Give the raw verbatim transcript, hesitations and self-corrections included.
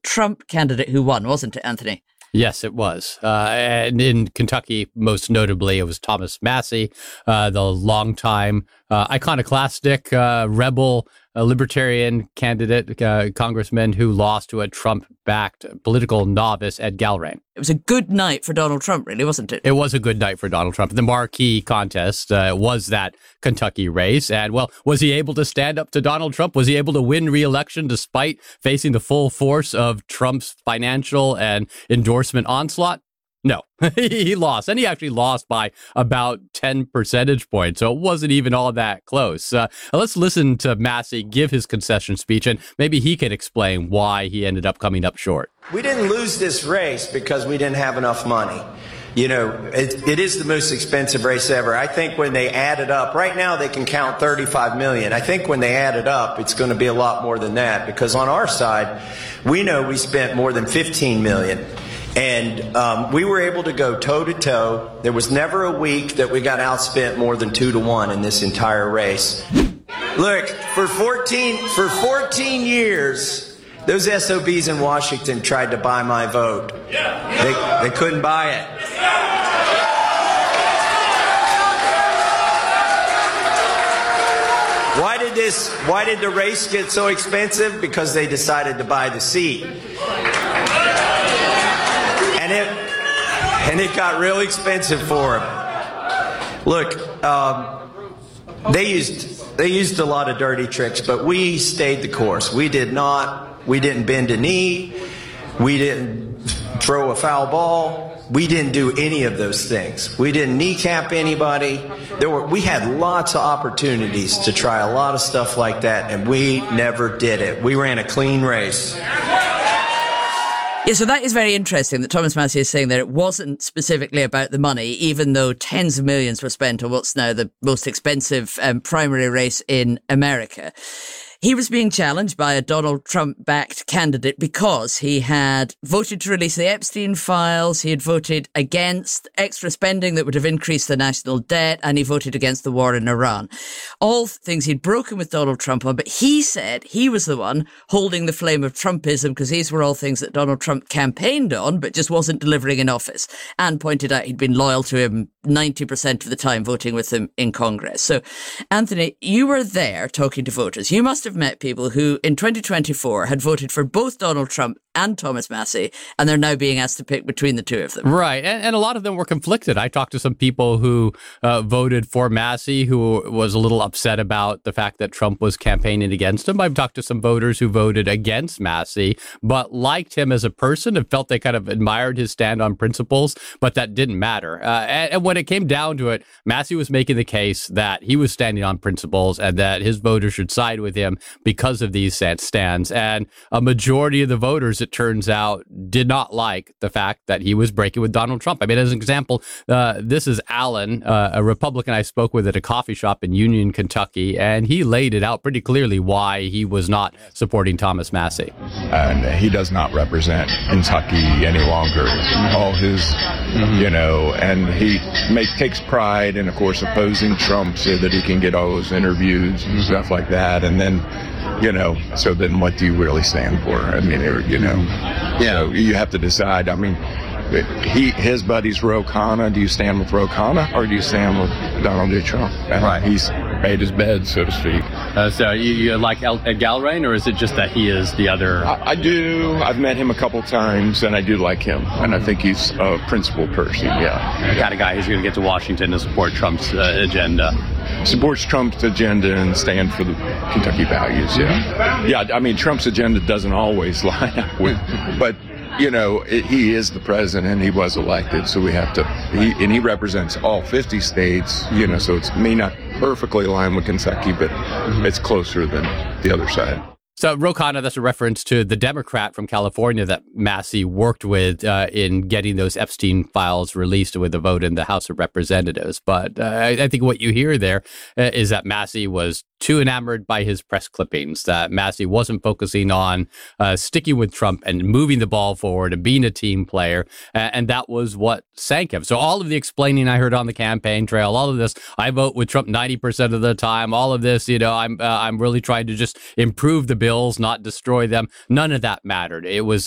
Trump candidate who won, wasn't it, Anthony? Yes, it was. Uh, and in Kentucky, most notably, it was Thomas Massie, uh, the longtime uh, iconoclastic uh, rebel uh, libertarian candidate, uh, congressman who lost to a Trump-backed political novice, Ed Galbraith. It was a good night for Donald Trump, really, wasn't it? It was a good night for Donald Trump. The marquee contest uh, was that Kentucky race. And, well, was he able to stand up to Donald Trump? Was he able to win re-election despite facing the full force of Trump's financial and endorsement onslaught? No, he lost. And he actually lost by about ten percentage points. So it wasn't even all that close. Uh, let's listen to Massie give his concession speech, and maybe he can explain why he ended up coming up short. We didn't lose this race because we didn't have enough money. You know, it, it is the most expensive race ever. I think when they add it up, right now they can count thirty-five million. I think when they add it up, it's going to be a lot more than that, because on our side, we know we spent more than fifteen million. And um, we were able to go toe-to-toe. There was never a week that we got outspent more than two to one in this entire race. Look, for fourteen, for fourteen years, those S O Bs in Washington tried to buy my vote. They, they couldn't buy it. Why did this, why did the race get so expensive? Because they decided to buy the seat. And it, and it got real expensive for them. Look, um, they used they used a lot of dirty tricks, but we stayed the course. We did not. We didn't bend a knee. We didn't throw a foul ball. We didn't do any of those things. We didn't kneecap anybody. There were we had lots of opportunities to try a lot of stuff like that, and we never did it. We ran a clean race. Yeah, so that is very interesting that Thomas Massie is saying that it wasn't specifically about the money, even though tens of millions were spent on what's now the most expensive um, primary race in America. He was being challenged by a Donald Trump-backed candidate because he had voted to release the Epstein files, he had voted against extra spending that would have increased the national debt, and he voted against the war in Iran. All things he'd broken with Donald Trump on, but he said he was the one holding the flame of Trumpism because these were all things that Donald Trump campaigned on, but just wasn't delivering in office, and pointed out he'd been loyal to him ninety percent of the time, voting with him in Congress. So, Anthony, you were there talking to voters. You must have met people who in twenty twenty-four had voted for both Donald Trump and Thomas Massie, and they're now being asked to pick between the two of them. Right. And, and a lot of them were conflicted. I talked to some people who uh, voted for Massie, who was a little upset about the fact that Trump was campaigning against him. I've talked to some voters who voted against Massie, but liked him as a person and felt they kind of admired his stand on principles, but that didn't matter. Uh, and, and when it came down to it, Massie was making the case that he was standing on principles and that his voters should side with him because of these stands. And a majority of the voters, it turns out, did not like the fact that he was breaking with Donald Trump. I mean, as an example, uh, this is Alan, uh, a Republican I spoke with at a coffee shop in Union, Kentucky, and he laid it out pretty clearly why he was not supporting Thomas Massie. And he does not represent Kentucky any longer. All his, mm-hmm. you know, and he make, takes pride in, of course, opposing Trump so that he can get all those interviews and stuff like that. And then, you know, so then what do you really stand for? I mean, you know, yeah. So you have to decide. I mean, he, his buddy's Ro Khanna. Do you stand with Ro Khanna or do you stand with Donald J. Trump? And right. He's made his bed, so to speak. Uh, so you, you like Ed Galbraith, or is it just that he is the other? I, I do. I've met him a couple times, and I do like him. And I think he's a principled person, yeah. The kind of guy who's going to get to Washington to support Trump's uh, agenda. Supports Trump's agenda and stand for the Kentucky values, yeah. Yeah, I mean, Trump's agenda doesn't always line up with, but, you know, it, he is the president, he was elected, so we have to, he, and he represents all fifty states, you know, so it's may not perfectly aligned with Kentucky, but it's closer than the other side. So Ro Khanna, that's a reference to the Democrat from California that Massie worked with uh, in getting those Epstein files released with a vote in the House of Representatives. But uh, I, I think what you hear there uh, is that Massie was too enamored by his press clippings, that Massie wasn't focusing on uh, sticking with Trump and moving the ball forward and being a team player. Uh, and that was what sank him. So all of the explaining I heard on the campaign trail, all of this, I vote with Trump ninety percent of the time, all of this, you know, I'm uh, I'm really trying to just improve the bills, not destroy them. None of that mattered. It was